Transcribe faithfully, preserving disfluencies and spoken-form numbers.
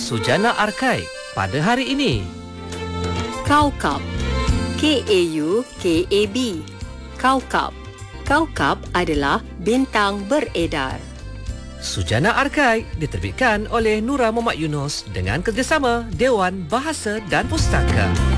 Sujana Arkai pada hari ini. Kaukab, K A U K A B, Kaukab. Kaukab adalah bintang beredar. Sujana Arkai diterbitkan oleh Nura Muhammad Yunus dengan kerjasama Dewan Bahasa dan Pustaka.